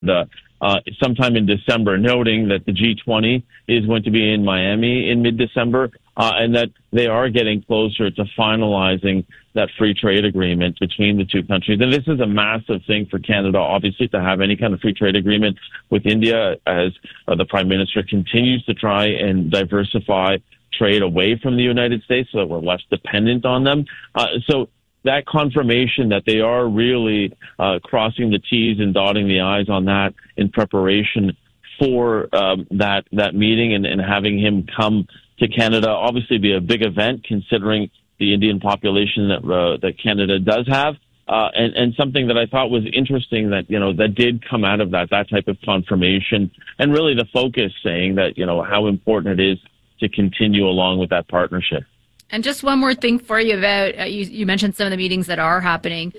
sometime in December, noting that the G20 is going to be in Miami in mid-December, and that they are getting closer to finalizing that free trade agreement between the two countries. And this is a massive thing for Canada, obviously, to have any kind of free trade agreement with India, as the Prime Minister continues to try and diversify trade away from the United States so that we're less dependent on them. So that confirmation that they are really crossing the T's and dotting the I's on that in preparation for that meeting, and having him come to Canada, obviously be a big event considering the Indian population that Canada does have, and something that I thought was interesting that that did come out of that type of confirmation, and really the focus saying that how important it is to continue along with that partnership. And just one more thing for you about, you mentioned some of the meetings that are happening.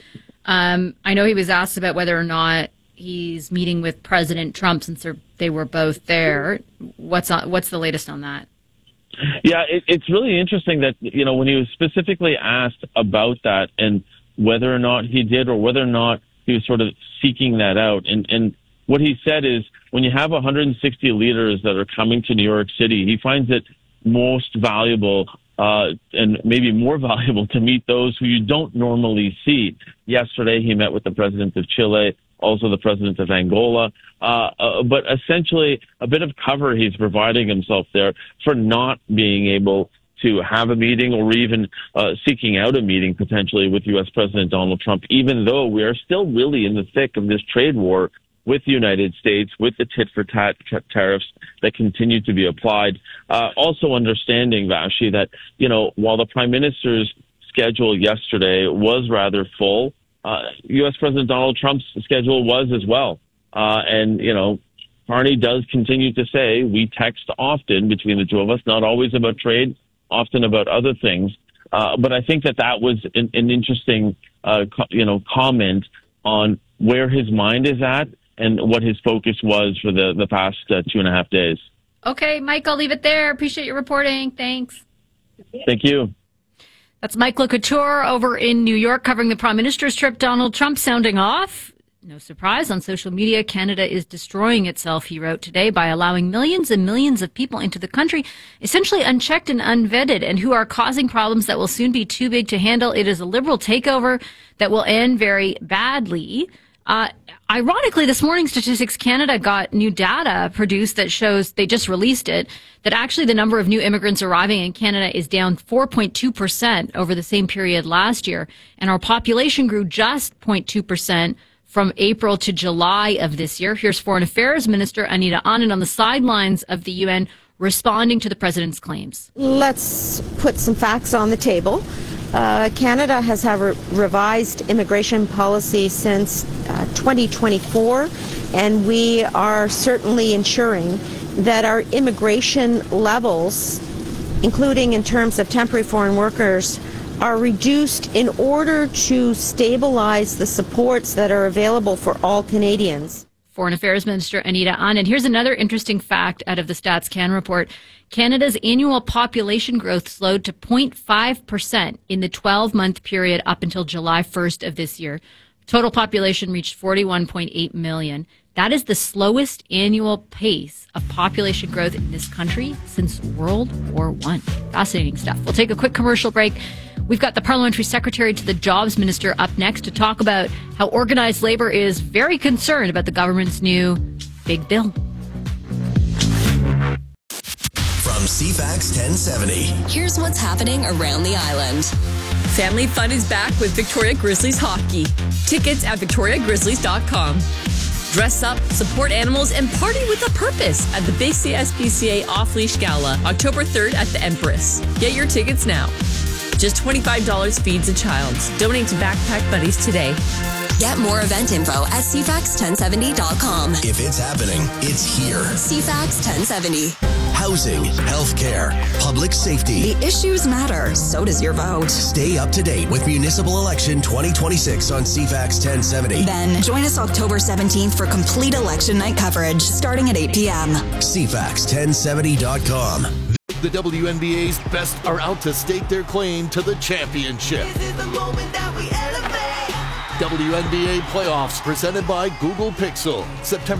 I know he was asked about whether or not he's meeting with President Trump, since they were both there. What's the latest on that? Yeah, it's really interesting that, when he was specifically asked about that and whether or not he did, or whether or not he was sort of seeking that out. And what he said is, when you have 160 leaders that are coming to New York City, he finds it most valuable and maybe more valuable to meet those who you don't normally see. Yesterday, he met with the president of Chile, also the president of Angola, but essentially a bit of cover he's providing himself there for not being able to have a meeting, or even seeking out a meeting potentially with U.S. President Donald Trump, even though we are still really in the thick of this trade war with the United States, with the tit-for-tat tariffs that continue to be applied. Also understanding, Vashi, that, while the Prime Minister's schedule yesterday was rather full, U.S. President Donald Trump's schedule was as well. And Carney does continue to say we text often between the two of us, not always about trade, often about other things. But I think that was an interesting, comment on where his mind is at and what his focus was for the past 2.5 days. Okay, Mike, I'll leave it there. Appreciate your reporting. Thanks. Thank you. That's Mike LeCouture over in New York covering the Prime Minister's trip. Donald Trump sounding off. No surprise, on social media, Canada is destroying itself, he wrote today, by allowing millions and millions of people into the country, essentially unchecked and unvetted, and who are causing problems that will soon be too big to handle. It is a liberal takeover that will end very badly. Ironically, this morning, Statistics Canada got new data produced that shows, they just released it, that actually the number of new immigrants arriving in Canada is down 4.2% over the same period last year. And our population grew just 0.2% from April to July of this year. Here's Foreign Affairs Minister Anita Anand on the sidelines of the UN responding to the president's claims. Let's put some facts on the table. Canada has had a revised immigration policy since 2024, and we are certainly ensuring that our immigration levels, including in terms of temporary foreign workers, are reduced in order to stabilize the supports that are available for all Canadians. Foreign Affairs Minister Anita Anand. Here's another interesting fact out of the Stats Can report. Canada's annual population growth slowed to 0.5% in the 12-month period up until July 1st of this year. Total population reached 41.8 million. That is the slowest annual pace of population growth in this country since World War I. Fascinating stuff. We'll take a quick commercial break. We've got the Parliamentary Secretary to the Jobs Minister up next to talk about how organized labor is very concerned about the government's new big bill. From CFAX 1070. Here's what's happening around the island. Family fun is back with Victoria Grizzlies hockey. Tickets at victoriagrizzlies.com. Dress up, support animals, and party with a purpose at the BCSPCA Off-Leash Gala, October 3rd at the Empress. Get your tickets now. Just $25 feeds a child. Donate to Backpack Buddies today. Get more event info at CFAX1070.com. If it's happening, it's here. CFAX 1070. Housing, healthcare, public safety. The issues matter. So does your vote. Stay up to date with Municipal Election 2026 on CFAX 1070. Then join us October 17th for complete election night coverage starting at 8 p.m. CFAX1070.com. The WNBA's best are out to stake their claim to the championship. This is the moment that we elevate. WNBA playoffs presented by Google Pixel. September